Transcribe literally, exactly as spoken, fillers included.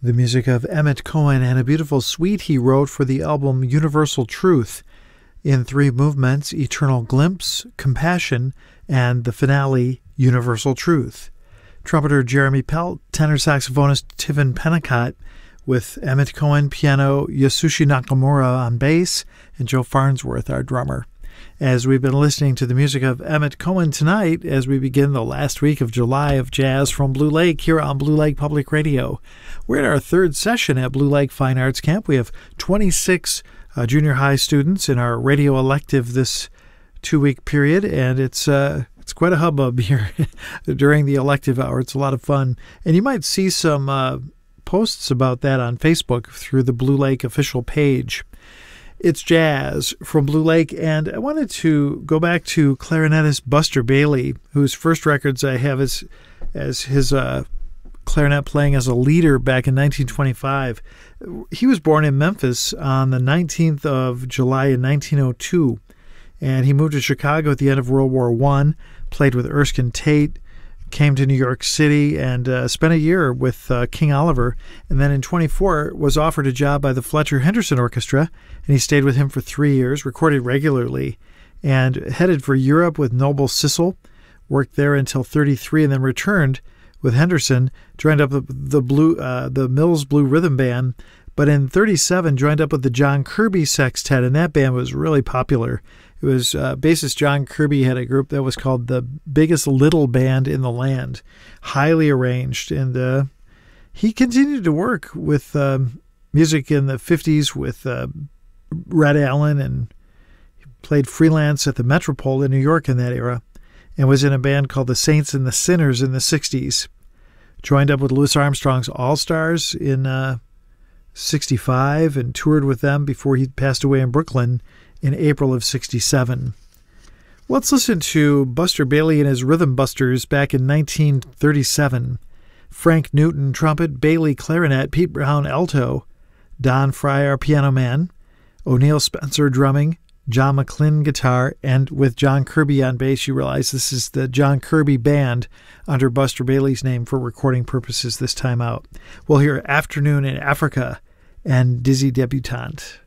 The music of Emmett Cohen and a beautiful suite he wrote for the album Universal Truth in three movements: Eternal Glimpse, Compassion, and the finale, Universal Truth. Trumpeter Jeremy Pelt, tenor saxophonist Tiffin Pennicott, with Emmett Cohen piano, Yasushi Nakamura on bass, and Joe Farnsworth, our drummer. As we've been listening to the music of Emmett Cohen tonight, as we begin the last week of July of Jazz from Blue Lake here on Blue Lake Public Radio. We're in our third session at Blue Lake Fine Arts Camp. We have twenty-six uh, junior high students in our radio elective this two-week period, and it's uh, it's quite a hubbub here during the elective hour. It's a lot of fun, and you might see some uh, posts about that on Facebook through the Blue Lake official page. It's jazz from Blue Lake, and I wanted to go back to clarinetist Buster Bailey, whose first records I have as, as his uh, clarinet playing as a leader back in nineteen twenty-five. He was born in Memphis on the nineteenth of July in nineteen oh two, and he moved to Chicago at the end of World War One, played with Erskine Tate, came to New York City and uh, spent a year with uh, King Oliver, and then in twenty-four was offered a job by the Fletcher Henderson Orchestra, and he stayed with him for three years, recorded regularly, and headed for Europe with Noble Sissle, worked there until thirty-three, and then returned with Henderson, joined up the the blue uh, the Mills Blue Rhythm Band, but in thirty-seven joined up with the John Kirby Sextet, and that band was really popular. It was uh, bassist John Kirby had a group that was called the Biggest Little Band in the Land, highly arranged, and uh, he continued to work with um, music in the fifties with uh, Red Allen, and he played freelance at the Metropole in New York in that era, and was in a band called the Saints and the Sinners in the sixties. Joined up with Louis Armstrong's All-Stars in uh, sixty-five and toured with them before he passed away in Brooklyn in April of sixty-seven. Let's listen to Buster Bailey and his Rhythm Busters back in nineteen thirty-seven. Frank Newton, trumpet; Bailey, clarinet; Pete Brown, alto; Don Fryer, piano man; O'Neill Spencer, drumming; John McClin, guitar, and with John Kirby on bass. You realize this is the John Kirby Band under Buster Bailey's name for recording purposes this time out. We'll hear Afternoon in Africa and Dizzy Debutante.